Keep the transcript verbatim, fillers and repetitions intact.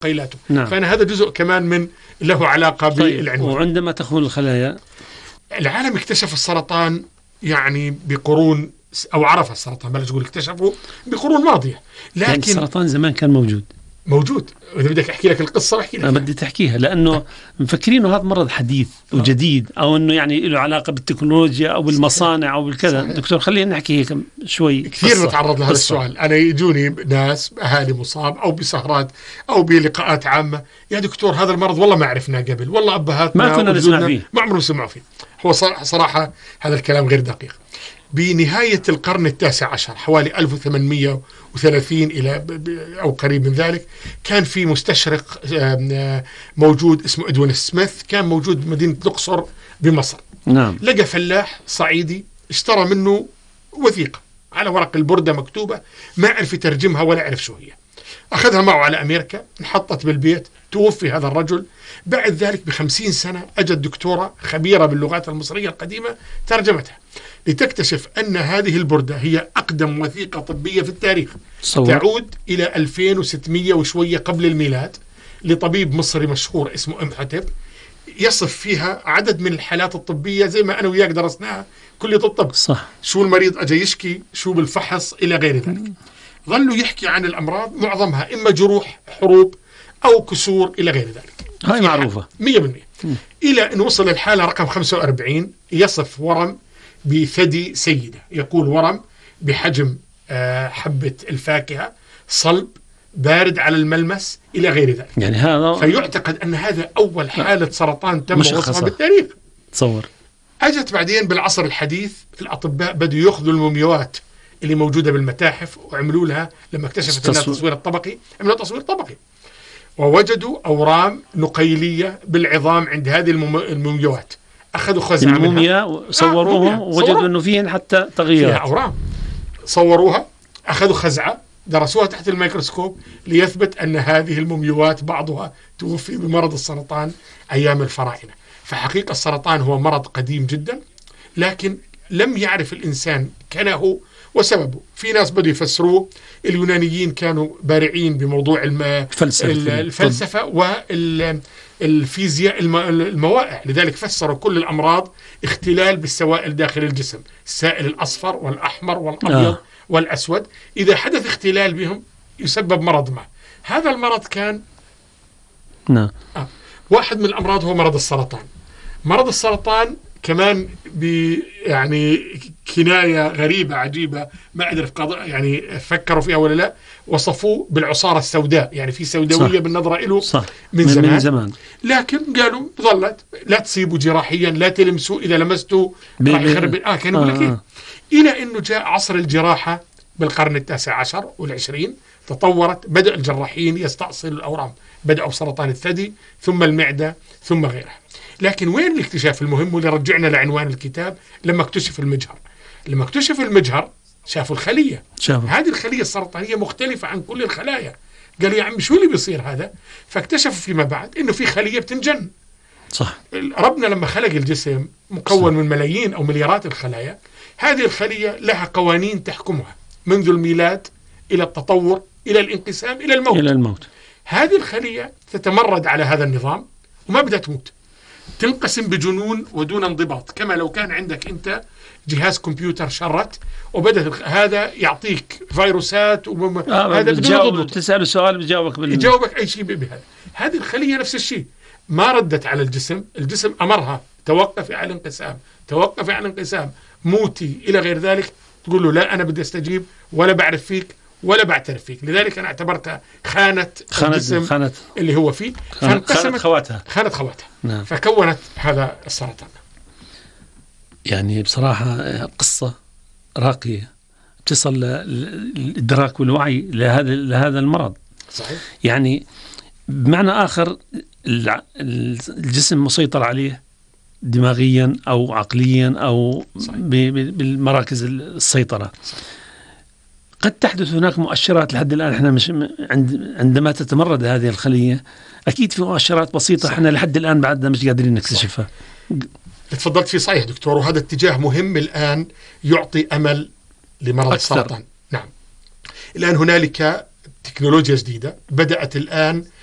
قيلاته. نعم. فأنا هذا جزء كمان من له علاقة طيب. بالعنوان. وعندما تخون الخلايا، العالم اكتشف السرطان يعني بقرون، أو عرف السرطان بلاش تقول اكتشفه بقرون ماضية، لكن يعني السرطان زمان كان موجود موجود. إذا بدك أحكي لك القصة بحكي لك. أنا بدي تحكيها لأنه مفكرين هذا مرض حديث وجديد، أو أنه يعني له علاقة بالتكنولوجيا أو بالمصانع أو بالكذا. دكتور خلينا نحكي هيك شوي. كثير نتعرض لهذا السؤال. أنا يجوني ناس أهالي مصاب أو بسهرات أو بلقاءات عامة، يا دكتور هذا المرض والله ما عرفنا قبل، والله أبهاتنا ما كنا نسمع فيه، ما عمرنا سمعوا فيه. هو صراحة هذا الكلام غير دقيق. بنهاية القرن التاسع عشر حوالي ألف وثمانمئة وثلاثين إلى أو قريب من ذلك، كان في مستشرق موجود اسمه إدوين سميث، كان موجود بمدينة الأقصر بمصر. نعم. لقى فلاح صعيدي اشترى منه وثيقة على ورق البردة مكتوبة، ما عرف يترجمها ولا عرف شو هي. أخذها معه على أمريكا، انحطت بالبيت، توفي هذا الرجل. بعد ذلك بخمسين سنة أجت دكتورة خبيرة باللغات المصرية القديمة ترجمتها، لتكتشف أن هذه البردة هي أقدم وثيقة طبية في التاريخ. صور. تعود إلى ألفين وستمئة وشوية قبل الميلاد، لطبيب مصري مشهور اسمه إمحتب، يصف فيها عدد من الحالات الطبية زي ما أنا وياك درسناها كلية الطب. صح. شو المريض أجا يشكي، شو بالفحص إلى غير ذلك. ظلوا يحكي عن الأمراض، معظمها إما جروح، حروب، أو كسور إلى غير ذلك. هاي معروفة مية بالمية. إلى أن وصل الحالة رقم خمسة وأربعين، يصف ورم بثدي سيدة، يقول ورم بحجم حبة الفاكهة، صلب، بارد على الملمس إلى غير ذلك. يعني هذا فيعتقد أن هذا أول حالة سرطان تم وصفها بالتاريخ. تصور. أجت بعدين بالعصر الحديث الأطباء بدوا يأخذوا المومياوات اللي موجودة بالمتاحف وعملوا لها، لما اكتشفت أنها تصوير الطبقي، عملوا تصوير طبقي، ووجدوا أورام نقيلية بالعظام عند هذه المومياوات. أخذوا خزعة الموميا صوروهم، آه ووجدوا أنه فيهن حتى تغييرات، فيها أورام، صوروها، أخذوا خزعة، درسوها تحت الميكروسكوب ليثبت أن هذه المومياوات بعضها توفي بمرض السرطان أيام الفراعنة. فحقيقة السرطان هو مرض قديم جدا، لكن لم يعرف الإنسان كنه وسببه. في ناس بدوا يفسروه، اليونانيين كانوا بارعين بموضوع الم... الفلسفة, الفلسفة والفيزياء الموائع، لذلك فسروا كل الأمراض اختلال بالسوائل داخل الجسم، السائل الأصفر والأحمر والأبيض آه. والأسود، إذا حدث اختلال بهم يسبب مرض ما. هذا المرض كان نعم. آه. واحد من الأمراض هو مرض السرطان. مرض السرطان كمان يعني كناية غريبة عجيبة، ما أعرف يعني فكروا فيها ولا لا، وصفوه بالعصارة السوداء، يعني في سوداوية بالنظرة له من زمان. من زمان لكن قالوا ظلت لا تصيبوا جراحيا، لا تلمسوا، إذا لمسته راح يخرب. آه كان يقول لك إيه. إلى أنه جاء عصر الجراحة بالقرن التاسع عشر والعشرين، تطورت، بدأ الجراحين يستأصلوا الأورام، بدأوا بسرطان الثدي ثم المعدة ثم غيرها. لكن وين الاكتشاف المهم واللي رجعنا لعنوان الكتاب؟ لما اكتشف المجهر. لما اكتشف المجهر شافوا الخلية، شافوا. هذه الخلية السرطانية مختلفة عن كل الخلايا. قال يا عم شو اللي بيصير هذا؟ فاكتشفوا فيما بعد انه في خلية بتنجن. صح. ربنا لما خلق الجسم مكون صح. من ملايين او مليارات الخلايا، هذه الخلية لها قوانين تحكمها منذ الميلاد الى التطور الى الانقسام الى الموت. الى الموت. هذه الخلية تتمرد على هذا النظام وما بدها تموت، تنقسم بجنون ودون انضباط، كما لو كان عندك انت جهاز كمبيوتر شرت وبدأ هذا يعطيك فيروسات ومم... آه هذا بدون تسأله سؤال بجاوبك بال... يجاوبك أي شيء بهذا. هذه الخلية نفس الشيء، ما ردت على الجسم، الجسم أمرها توقفي عن الانقسام، توقفي عن الانقسام، موتي إلى غير ذلك، تقول له لا أنا بدي أستجيب ولا بعرف فيك ولا بعترف فيك. لذلك أنا اعتبرتها خانت الجسم خانت اللي هو فيه، خانت خواتها خانت خواتها نعم. فكونت هذا السرطان. يعني بصراحة قصة راقية بتصل للإدراك والوعي لهذا لهذا المرض. صحيح. يعني بمعنى آخر الجسم مسيطر عليه دماغيا أو عقليا أو بالمراكز السيطرة. صحيح. قد تحدث هناك مؤشرات لحد الآن احنا مش عند عندما تتمرد هذه الخلية أكيد في مؤشرات بسيطة صحيح. احنا لحد الآن بعدنا مش قادرين نكتشفها. تفضلت في صحيح دكتور، وهذا اتجاه مهم الآن يعطي أمل لمرض أكثر. السرطان. نعم. الآن هنالك تكنولوجيا جديدة بدأت الآن